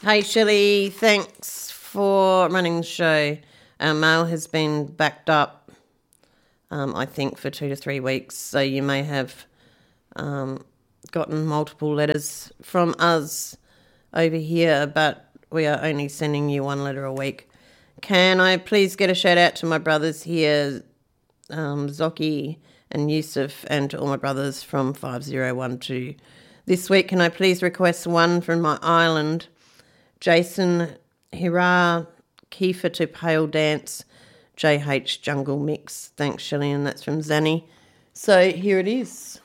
Hey Shelley, thanks for running the show. Our mail has been backed up, I think, for 2 to 3 weeks, so you may have gotten multiple letters from us over here, but we are only sending you 1 letter a week. Can I please get a shout out to my brothers here, Zoki and Yusuf, and to all my brothers from 5012. This week, can I please request one from my island? Jason Hira, Kiefer to Pale Dance, JH Jungle Mix. Thanks, Shelley, and that's from Zanny. So here it is.